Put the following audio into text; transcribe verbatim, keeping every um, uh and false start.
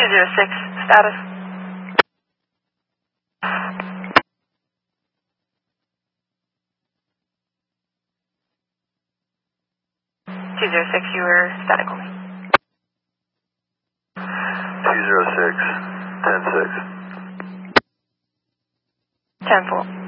two zero six, status. two zero six, you were static only. two zero six, ten six. ten four.